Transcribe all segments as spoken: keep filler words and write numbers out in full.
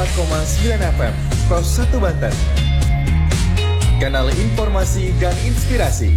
empat koma sembilan F M Pros satu Banten. Kanal informasi dan inspirasi.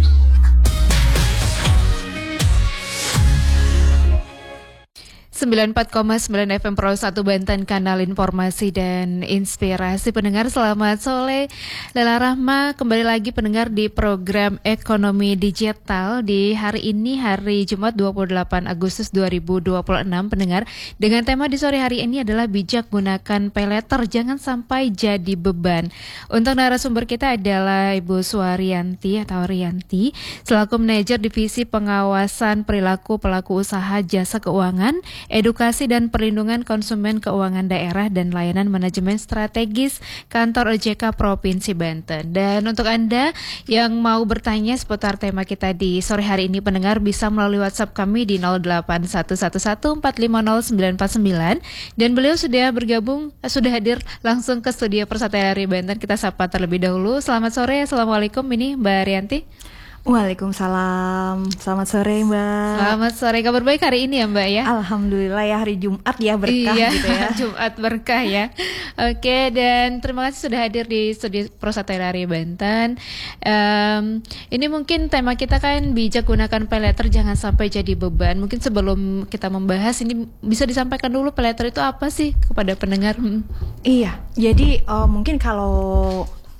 sembilan puluh empat koma sembilan F M Pro satu Banten, kanal informasi dan inspirasi. Pendengar selamat sore. Lela Rahma kembali lagi pendengar di program Ekonomi Digital di hari ini, hari Jumat dua puluh delapan Agustus dua ribu dua puluh enam. Pendengar, dengan tema di sore hari ini adalah bijak gunakan paylater, jangan sampai jadi beban. Untuk narasumber kita adalah Ibu Suwaryanti atau Rianti, selaku manajer divisi pengawasan perilaku pelaku usaha jasa keuangan, edukasi dan perlindungan konsumen keuangan daerah dan layanan manajemen strategis kantor O J K Provinsi Banten. Dan untuk Anda yang mau bertanya seputar tema kita di sore hari ini, pendengar bisa melalui WhatsApp kami di nol delapan satu satu satu empat lima nol sembilan empat sembilan, dan beliau sudah bergabung, sudah hadir langsung ke studio Persada R I Banten. Kita sapa terlebih dahulu. Selamat sore, Assalamualaikum, ini Mbak Rianti. Waalaikumsalam. Selamat sore, Mbak. Selamat sore. Kabar baik hari ini ya, Mbak ya? Alhamdulillah ya, hari Jumat ya, berkah iya, gitu ya. Jumat berkah ya. Oke, dan terima kasih sudah hadir di studio Prosata R I Banten. Um, ini mungkin tema kita kan bijak gunakan paylater, jangan sampai jadi beban. Mungkin sebelum kita membahas ini bisa disampaikan dulu paylater itu apa sih kepada pendengar? Hmm. Iya, jadi uh, mungkin kalau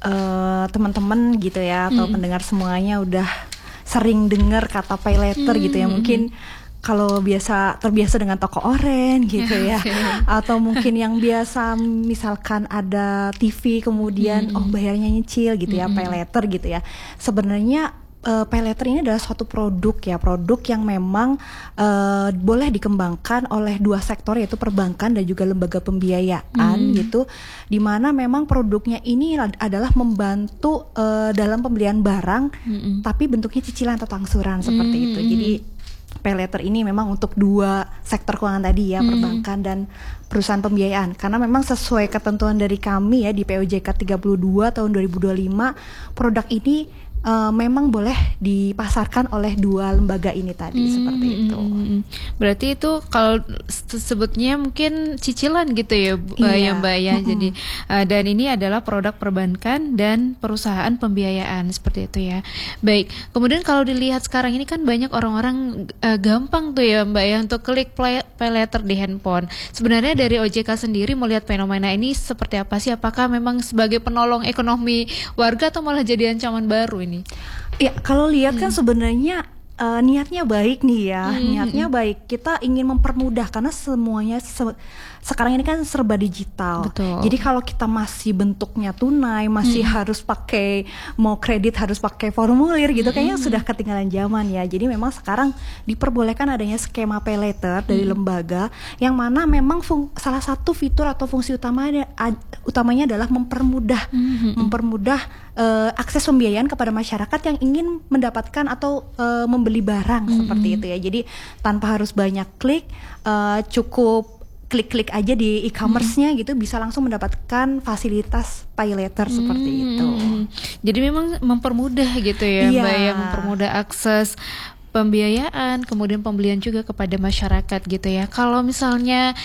Uh, teman-teman gitu ya atau mm-hmm. pendengar semuanya udah sering dengar kata paylater mm-hmm. gitu ya, mungkin kalau biasa terbiasa dengan toko oren gitu ya, atau mungkin yang biasa misalkan ada T V kemudian mm-hmm. oh bayarnya nyicil gitu ya, mm-hmm. paylater gitu ya. Sebenarnya Uh, paylater ini adalah suatu produk ya, produk yang memang uh, boleh dikembangkan oleh dua sektor, yaitu perbankan dan juga lembaga pembiayaan mm. gitu, dimana memang produknya ini adalah membantu uh, dalam pembelian barang, mm-mm. tapi bentuknya cicilan atau angsuran seperti mm-hmm. itu. Jadi paylater ini memang untuk dua sektor keuangan tadi ya, mm. perbankan dan perusahaan pembiayaan, karena memang sesuai ketentuan dari kami ya di P O J K tiga puluh dua tahun dua ribu dua puluh lima, produk ini Uh, memang boleh dipasarkan oleh dua lembaga ini tadi, hmm, seperti itu. Berarti itu kalau sebutnya mungkin cicilan gitu ya, iya. ya Mbak ya. Mm-hmm. Jadi uh, dan ini adalah produk perbankan dan perusahaan pembiayaan seperti itu ya. Baik. Kemudian kalau dilihat sekarang ini kan banyak orang-orang uh, gampang tuh ya Mbak ya untuk klik play, paylater di handphone. Sebenarnya dari O J K sendiri melihat fenomena ini seperti apa sih? Apakah memang sebagai penolong ekonomi warga atau malah jadi ancaman baru ini? Ya, kalau lihat kan hmm. sebenarnya uh, niatnya baik nih ya, hmm. niatnya baik. Kita ingin mempermudah karena semuanya se- sekarang ini kan serba digital. Betul. Jadi kalau kita masih bentuknya tunai, masih hmm. harus pakai, mau kredit harus pakai formulir gitu, kayaknya hmm. sudah ketinggalan zaman ya. Jadi memang sekarang diperbolehkan adanya skema paylater dari hmm. lembaga, yang mana memang fung- salah satu fitur atau fungsi utamanya utamanya adalah mempermudah, hmm. mempermudah uh, akses pembiayaan kepada masyarakat yang ingin mendapatkan atau uh, membeli barang hmm. seperti itu ya. Jadi tanpa harus banyak klik, uh, cukup klik-klik aja di e-commerce-nya hmm. gitu, bisa langsung mendapatkan fasilitas paylater hmm. seperti itu. Jadi memang mempermudah gitu ya, yeah. Mbak ya, mempermudah akses pembiayaan, kemudian pembelian juga kepada masyarakat gitu ya. Kalau misalnya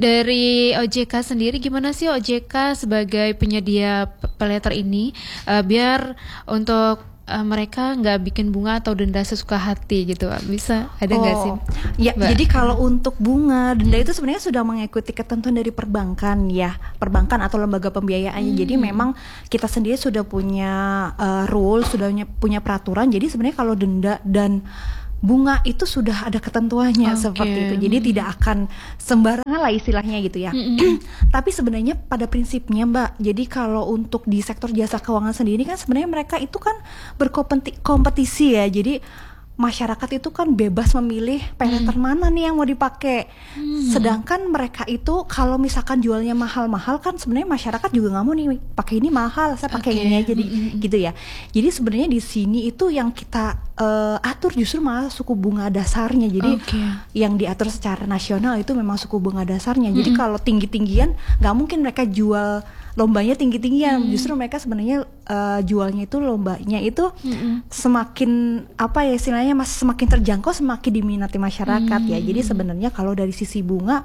dari O J K sendiri, gimana sih O J K sebagai penyedia paylater ini uh, biar untuk Uh, mereka nggak bikin bunga atau denda sesuka hati gitu, bisa ada nggak oh, sih? Ya, Mbak? Jadi kalau untuk bunga denda itu sebenarnya sudah mengikuti ketentuan dari perbankan ya, perbankan atau lembaga pembiayaannya. Hmm. Jadi memang kita sendiri sudah punya uh, rule, sudah punya peraturan. Jadi sebenarnya kalau denda dan bunga itu sudah ada ketentuannya, okay. seperti itu. Jadi hmm. tidak akan sembarangan lah istilahnya gitu ya. Hmm. Tapi sebenarnya pada prinsipnya Mbak, jadi kalau untuk di sektor jasa keuangan sendiri kan sebenarnya mereka itu kan berkompetisi ya. Jadi masyarakat itu kan bebas memilih paylater hmm. mana nih yang mau dipakai. Hmm. Sedangkan mereka itu kalau misalkan jualnya mahal-mahal kan sebenarnya masyarakat juga nggak mau nih pakai ini mahal, saya pakai okay. ini aja di, hmm. gitu ya. Jadi sebenarnya di sini itu yang kita uh, atur justru malah suku bunga dasarnya. Jadi okay. yang diatur secara nasional itu memang suku bunga dasarnya. Hmm. Jadi kalau tinggi-tinggian nggak mungkin mereka jual lombanya tinggi-tinggian, hmm. justru mereka sebenarnya uh, jualnya itu lombanya itu hmm. semakin apa ya istilahnya mas semakin terjangkau, semakin diminati masyarakat hmm. ya. Jadi sebenarnya kalau dari sisi bunga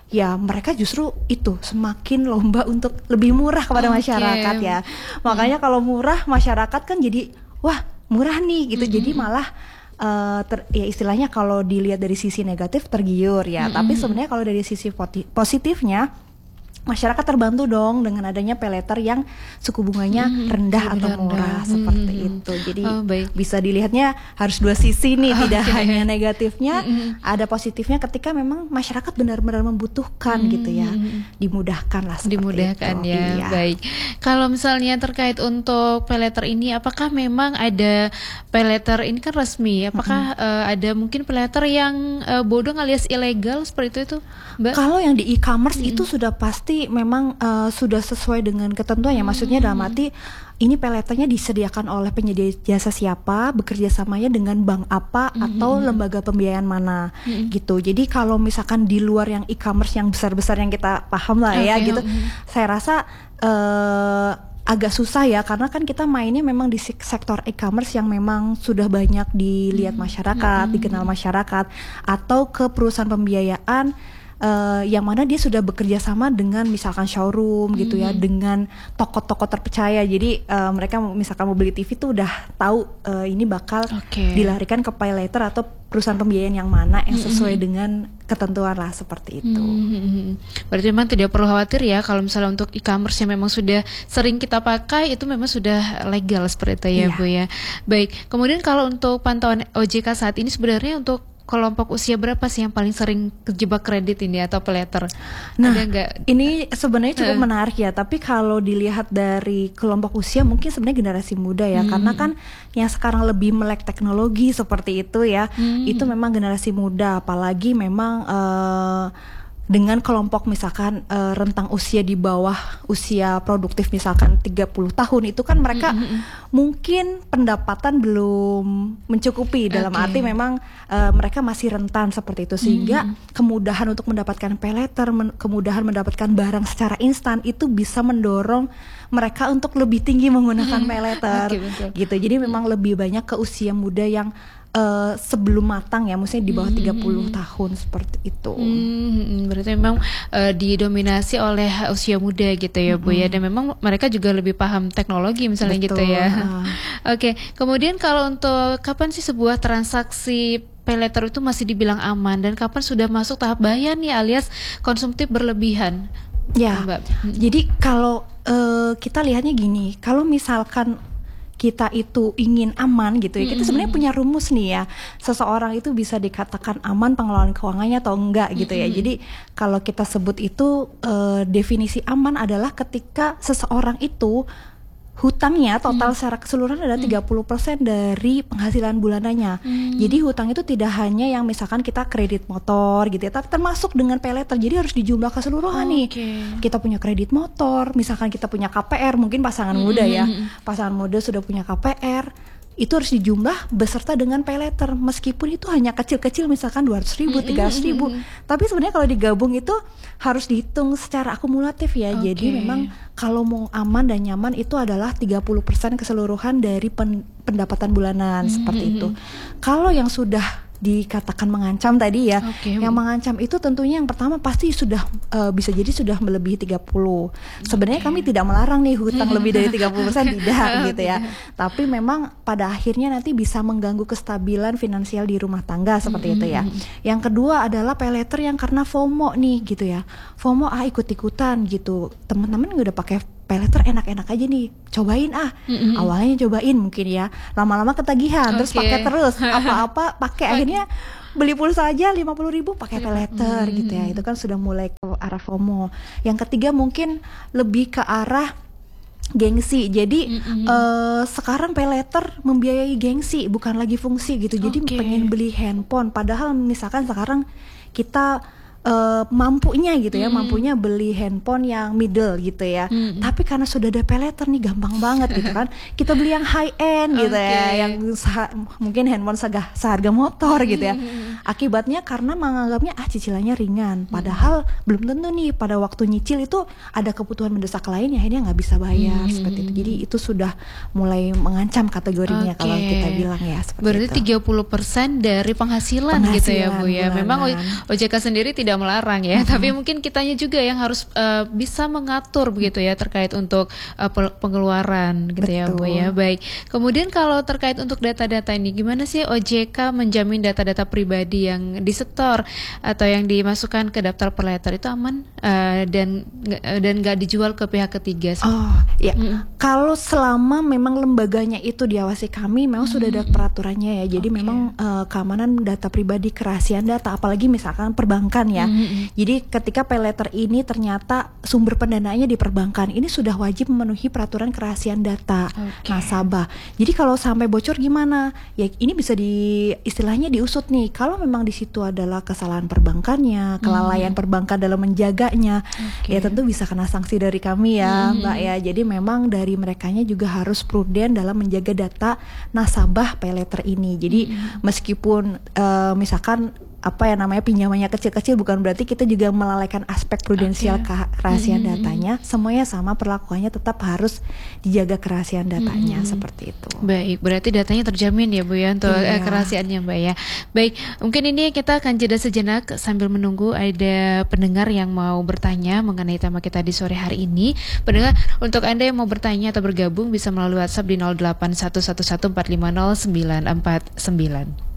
ya mereka justru itu semakin lomba untuk lebih murah kepada Okay. masyarakat ya. Makanya kalau murah masyarakat kan jadi wah murah nih gitu. Mm-mm. Jadi malah uh, ter, ya istilahnya kalau dilihat dari sisi negatif tergiur ya. Mm-mm. Tapi sebenarnya kalau dari sisi poti- positifnya masyarakat terbantu dong dengan adanya pay letter yang suku bunganya Hmm, rendah lebih atau rendah. murah Hmm, seperti hmm, hmm. itu. Jadi Oh, baik. bisa dilihatnya harus dua sisi nih, tidak Oke. hanya negatifnya, Hmm, hmm. ada positifnya ketika memang masyarakat benar-benar membutuhkan Hmm, gitu ya, hmm. dimudahkan lah seperti Dimudahkan itu. ya. Iya. Baik. Kalau misalnya terkait untuk pay letter ini, apakah memang ada pay letter ini kan resmi? Apakah eh, ada mungkin pay letter yang eh, bodong alias ilegal seperti itu, Mbak? Kalau yang di e-commerce itu sudah pasti memang uh, sudah sesuai dengan ketentuan ya. Maksudnya dalam arti ini pay letternya disediakan oleh penyedia jasa siapa, bekerja samanya dengan bank apa atau lembaga pembiayaan mana gitu. Jadi kalau misalkan di luar yang e-commerce yang besar-besar yang kita paham lah ya Oke, gitu, mm. saya rasa uh, agak susah ya, karena kan kita mainnya memang di sek- sektor e-commerce yang memang sudah banyak dilihat masyarakat, dikenal masyarakat, atau ke perusahaan pembiayaan uh, yang mana dia sudah bekerja sama dengan misalkan showroom gitu ya, dengan toko-toko terpercaya. Jadi uh, mereka misalkan mau beli T V tuh udah tahu uh, ini bakal Oke. dilarikan ke pay letter atau perusahaan pembiayaan yang mana yang sesuai dengan ketentuan lah seperti itu. Hmm, berarti memang tidak perlu khawatir ya kalau misalnya untuk e-commerce yang memang sudah sering kita pakai itu memang sudah legal seperti itu ya, Iya. Bu ya. Baik, kemudian kalau untuk pantauan O J K saat ini sebenarnya untuk kelompok usia berapa sih yang paling sering kejebak kredit ini atau pay letter? Nah, Ada nggak? ini sebenarnya cukup Heeh. menarik ya. Tapi kalau dilihat dari kelompok usia, mungkin sebenarnya generasi muda ya, karena kan yang sekarang lebih melek teknologi seperti itu ya, itu memang generasi muda. Apalagi memang eh, dengan kelompok misalkan eh, rentang usia di bawah usia produktif misalkan tiga puluh tahun, itu kan mereka mungkin pendapatan belum mencukupi, dalam Oke. arti memang eh, mereka masih rentan seperti itu, sehingga kemudahan untuk mendapatkan pay letter, men- kemudahan mendapatkan barang secara instan itu bisa mendorong mereka untuk lebih tinggi menggunakan pay letter. Oke, betul. Gitu. Jadi memang lebih banyak ke usia muda yang eh, sebelum matang ya, maksudnya di bawah tiga puluh tahun seperti itu. Hmm, berarti memang eh, didominasi oleh usia muda gitu ya, Bu ya, dan memang mereka juga lebih paham teknologi misalnya gitu Betul, ya. ah. Oke, kemudian kalau untuk kapan sih sebuah transaksi pay letter itu masih dibilang aman dan kapan sudah masuk tahap bahaya nih alias konsumtif berlebihan? Ya, Mbak. jadi kalau eh, kita lihatnya gini, kalau misalkan kita itu ingin aman gitu ya, kita sebenarnya punya rumus nih ya, seseorang itu bisa dikatakan aman pengelolaan keuangannya atau enggak gitu ya. Jadi kalau kita sebut itu eh, definisi aman adalah ketika seseorang itu hutangnya total secara keseluruhan adalah tiga puluh persen dari penghasilan bulanannya. Jadi hutang itu tidak hanya yang misalkan kita kredit motor gitu ya, tapi termasuk dengan pay letter. Jadi harus dijumlah keseluruhan nih. Oke. Kita punya kredit motor, misalkan kita punya K P R, mungkin pasangan muda ya, pasangan muda sudah punya K P R, itu harus dijumlah beserta dengan pay letter, meskipun itu hanya kecil-kecil misalkan dua ratus ribu, tiga ratus ribu, tapi sebenarnya kalau digabung itu harus dihitung secara akumulatif ya. Oke. Jadi memang kalau mau aman dan nyaman itu adalah tiga puluh persen keseluruhan dari pen- pendapatan bulanan seperti itu. Kalau yang sudah dikatakan mengancam tadi ya, Oke. yang mengancam itu tentunya yang pertama pasti sudah eh, bisa jadi sudah melebihi tiga puluh. Sebenarnya kami tidak melarang nih hutang lebih dari tiga puluh persen, tidak gitu ya. Tapi memang pada akhirnya nanti bisa mengganggu kestabilan finansial di rumah tangga seperti itu ya. Yang kedua adalah pay letter yang karena FOMO nih gitu ya. FOMO ah ikut-ikutan gitu. Teman-teman udah pakai pay letter enak-enak aja nih, cobain ah. Awalnya cobain mungkin ya, lama-lama ketagihan, terus Oke. pakai terus apa-apa pakai, akhirnya beli pulsa aja lima puluh ribu pakai pay letter gitu ya. Itu kan sudah mulai ke arah FOMO. Yang ketiga mungkin lebih ke arah gengsi. Jadi eh, sekarang pay letter membiayai gengsi, bukan lagi fungsi gitu. Jadi Oke. pengen beli handphone, padahal misalkan sekarang kita eh, mampunya gitu ya, mampunya beli handphone yang middle gitu ya. Tapi karena sudah ada pay letter nih gampang banget gitu kan. Kita beli yang high end gitu ya, Oke. yang seha- mungkin handphone seharga, seharga motor gitu ya. Akibatnya karena menganggapnya ah cicilannya ringan, padahal belum tentu nih pada waktu nyicil itu ada kebutuhan mendesak lain yang akhirnya nggak bisa bayar seperti itu. Jadi itu sudah mulai mengancam kategorinya kalau Oke. kita bilang ya seperti Berarti itu. tiga puluh persen dari penghasilan, gitu ya, Bu ya. Penghasilan Memang bulanan. O J K sendiri tidak tidak melarang ya, tapi mungkin kitanya juga yang harus uh, bisa mengatur begitu ya terkait untuk uh, pengeluaran gitu. Betul. Ya Bu ya. Baik. Kemudian kalau terkait untuk data-data ini, gimana sih O J K menjamin data-data pribadi yang disetor atau yang dimasukkan ke daftar per letter itu aman uh, dan uh, dan nggak dijual ke pihak ketiga? Oh ya, mm. kalau selama memang lembaganya itu diawasi kami, memang mm. sudah ada peraturannya ya. Jadi okay. memang uh, keamanan data pribadi, kerahasiaan data, apalagi misalkan perbankan ya. Mm. Jadi ketika pay letter ini ternyata sumber pendanaannya di perbankan, ini sudah wajib memenuhi peraturan kerahasiaan data okay. nasabah. Jadi kalau sampai bocor gimana? Ya ini bisa di istilahnya diusut nih. Kalau memang di situ adalah kesalahan perbankannya, kelalaian hmm. perbankan dalam menjaganya, okay. ya tentu bisa kena sanksi dari kami ya, hmm. Mbak ya. Jadi memang dari merekanya juga harus prudent dalam menjaga data nasabah pay letter ini. Jadi hmm. meskipun uh, misalkan apa ya namanya pinjamannya kecil-kecil, bukan berarti kita juga melalaikan aspek prudensial okay. kerahasiaan mm-hmm. datanya. Semuanya sama, perlakuannya tetap harus dijaga kerahasiaan datanya mm-hmm. seperti itu. Baik, berarti datanya terjamin ya Bu ya untuk iya. eh, kerahasiaannya Mbak ya. Baik, mungkin ini kita akan jeda sejenak sambil menunggu ada pendengar yang mau bertanya mengenai tema kita di sore hari ini. Pendengar, untuk Anda yang mau bertanya atau bergabung bisa melalui WhatsApp di nol delapan satu satu satu empat lima nol sembilan empat sembilan.